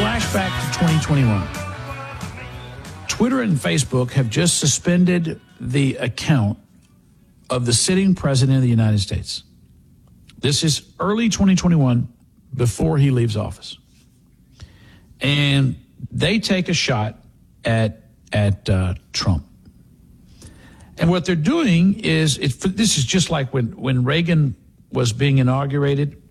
Flashback to 2021. Twitter and Facebook have just suspended the account of the sitting president of the United States. This is early 2021, before he leaves office. And they take a shot at Trump. And what they're doing is, this is just like when Reagan was being inaugurated,